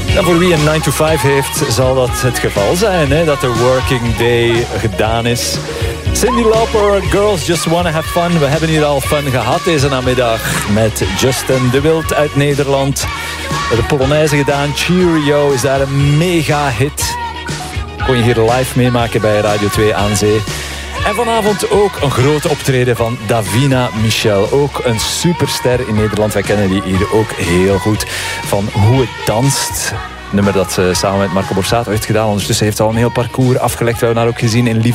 Ja, voor wie een 9 to 5 heeft, zal dat het geval zijn, hè? Dat de working day gedaan is. Cyndi Lauper, Girls Just Wanna Have Fun. We hebben hier al fun gehad deze namiddag met Justin de Wild uit Nederland. De Polonaise gedaan. Cheerio is daar een mega hit. Kon je hier live meemaken bij Radio 2 aan Zee. En vanavond ook een grote optreden van Davina Michel. Ook een superster in Nederland. Wij kennen die hier ook heel goed van Hoe het danst. Nummer dat ze samen met Marco Borsato heeft gedaan. Ondertussen heeft ze al een heel parcours afgelegd. We hebben haar ook gezien in Lieve